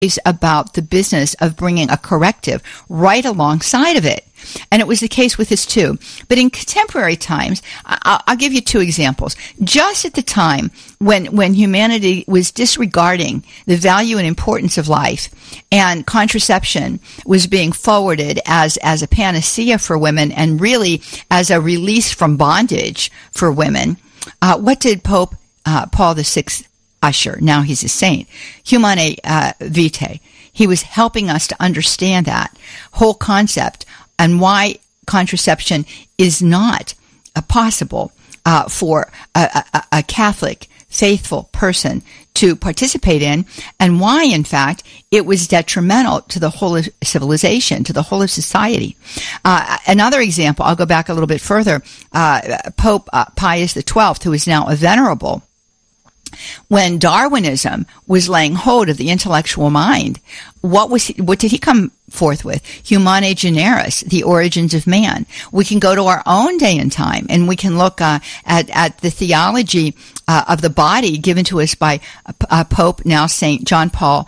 about the business of bringing a corrective right alongside of it. And it was the case with this too. But in contemporary times, I'll give you two examples. Just at the time when humanity was disregarding the value and importance of life, and contraception was being forwarded as a panacea for women and really as a release from bondage for women, what did Pope Paul VI usher? Now he's a saint. Humanae Vitae. He was helping us to understand that whole concept and why contraception is not possible for a Catholic faithful person to participate in, and why, in fact, it was detrimental to the whole of civilization, to the whole of society. Another example, I'll go back a little bit further, Pope Pius XII, who is now a venerable, when Darwinism was laying hold of the intellectual mind, what did he come forth with? Humanae Generis, the origins of man. We can go to our own day and time, and we can look at the theology of the body given to us by Pope, now Saint John Paul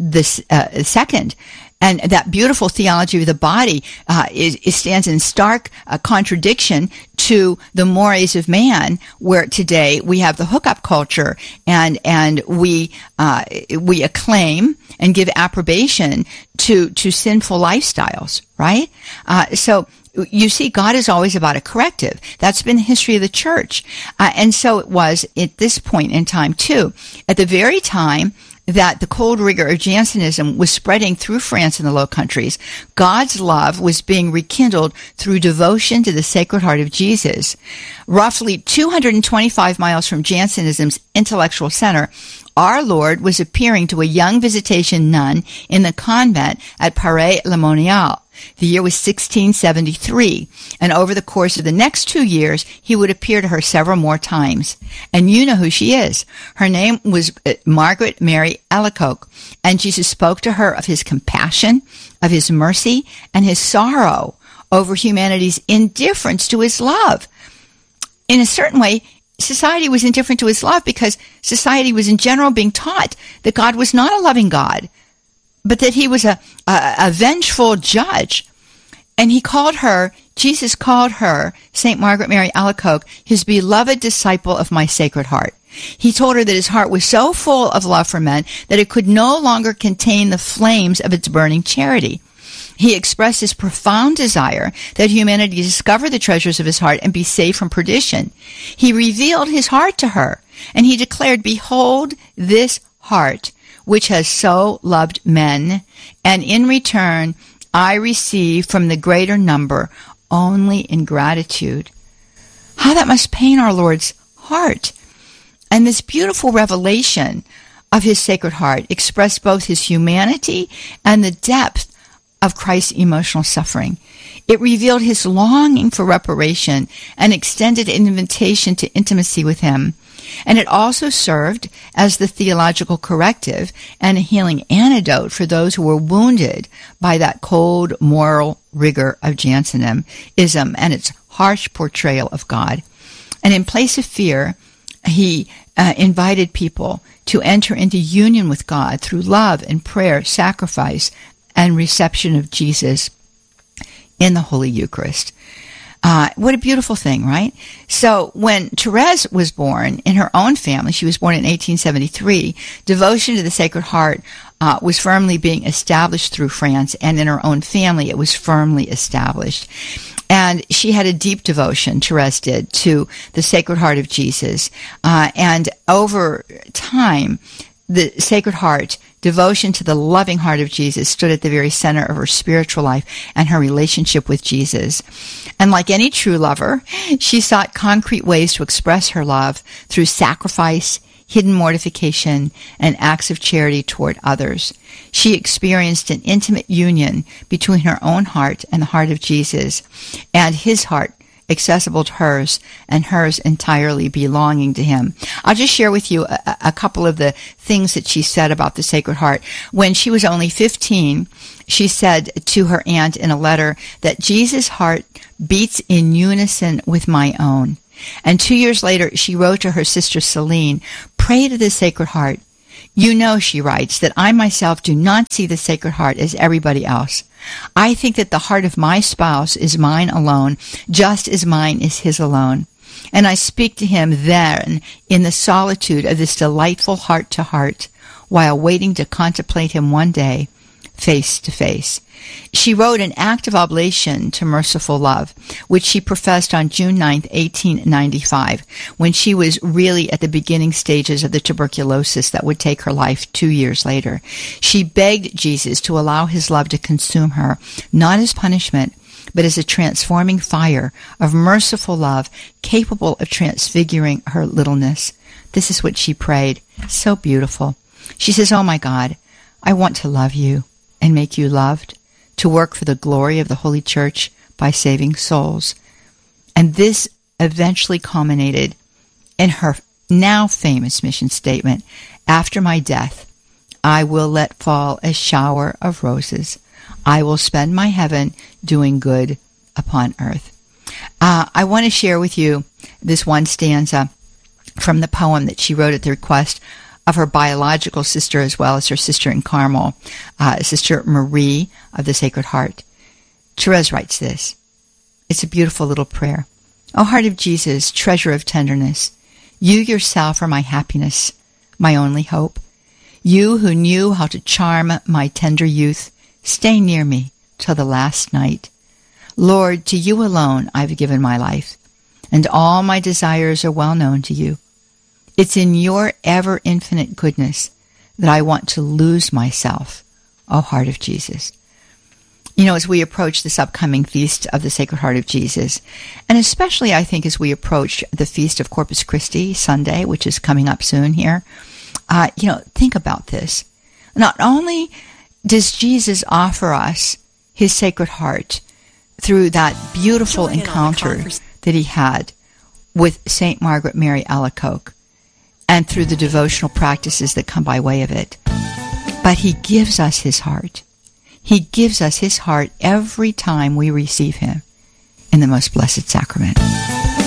II. And that beautiful theology of the body stands in stark contradiction to the mores of man, where today we have the hookup culture, and we acclaim and give approbation to sinful lifestyles, right? So you see, God is always about a corrective. That's been the history of the church, and so it was at this point in time too. At the very time that the cold rigor of Jansenism was spreading through France and the Low Countries, God's love was being rekindled through devotion to the Sacred Heart of Jesus. Roughly 225 miles from Jansenism's intellectual center, our Lord was appearing to a young visitation nun in the convent at Paray-le-Monial. The year was 1673, and over the course of the next 2 years, he would appear to her several more times. And you know who she is. Her name was Margaret Mary Alacoque, and Jesus spoke to her of his compassion, of his mercy, and his sorrow over humanity's indifference to his love. In a certain way, society was indifferent to his love because society was in general being taught that God was not a loving God, but that he was a vengeful judge. And Jesus called her, St. Margaret Mary Alacoque, his beloved disciple of my Sacred Heart. He told her that his heart was so full of love for men that it could no longer contain the flames of its burning charity. He expressed his profound desire that humanity discover the treasures of his heart and be saved from perdition. He revealed his heart to her, and he declared, "Behold this heart, which has so loved men, and in return I receive from the greater number only ingratitude." How that must pain our Lord's heart. And this beautiful revelation of his Sacred Heart expressed both his humanity and the depth of Christ's emotional suffering. It revealed his longing for reparation and extended an invitation to intimacy with him. And it also served as the theological corrective and a healing antidote for those who were wounded by that cold moral rigor of Jansenism and its harsh portrayal of God. And in place of fear, he invited people to enter into union with God through love and prayer, sacrifice, and reception of Jesus in the Holy Eucharist. What a beautiful thing, right? So when Therese was born in her own family, she was born in 1873, devotion to the Sacred Heart was firmly being established through France, and in her own family it was firmly established. And she had a deep devotion, Therese did, to the Sacred Heart of Jesus. And over time, the Sacred Heart, devotion to the loving heart of Jesus, stood at the very center of her spiritual life and her relationship with Jesus. And like any true lover, she sought concrete ways to express her love through sacrifice, hidden mortification, and acts of charity toward others. She experienced an intimate union between her own heart and the heart of Jesus, and his heart accessible to hers, and hers entirely belonging to him. I'll just share with you a couple of the things that she said about the Sacred Heart. When she was only 15, she said to her aunt in a letter that Jesus' heart beats in unison with my own. And 2 years later, she wrote to her sister Celine, "Pray to the Sacred Heart. You know, she writes, that I myself do not see the Sacred Heart as everybody else. I think that the heart of my spouse is mine alone, just as mine is his alone. And I speak to him then in the solitude of this delightful heart-to-heart, while waiting to contemplate him one day, face to face. She wrote an act of oblation to Merciful Love, which she professed on June 9, 1895, when she was really at the beginning stages of the tuberculosis that would take her life 2 years later. She begged Jesus to allow his love to consume her, not as punishment, but as a transforming fire of merciful love capable of transfiguring her littleness. This is what she prayed. So beautiful. She says, "Oh my God, I want to love you and make you loved, to work for the glory of the Holy Church by saving souls." And this eventually culminated in her now famous mission statement, "After my death, I will let fall a shower of roses. I will spend my heaven doing good upon earth." I want to share with you this one stanza from the poem that she wrote at the request of her biological sister, as well as her sister in Carmel, Sister Marie of the Sacred Heart. Therese writes this. It's a beautiful little prayer. "O Heart of Jesus, treasure of tenderness, you yourself are my happiness, my only hope. You who knew how to charm my tender youth, stay near me till the last night. Lord, to you alone I've given my life, and all my desires are well known to you. It's in your ever infinite goodness that I want to lose myself, O Heart of Jesus." You know, as we approach this upcoming feast of the Sacred Heart of Jesus, and especially I think as we approach the feast of Corpus Christi Sunday, which is coming up soon here, think about this. Not only does Jesus offer us his Sacred Heart through that beautiful encounter that he had with St. Margaret Mary Alacoque, and through the devotional practices that come by way of it, but he gives us his heart. He gives us his heart every time we receive him in the most blessed sacrament.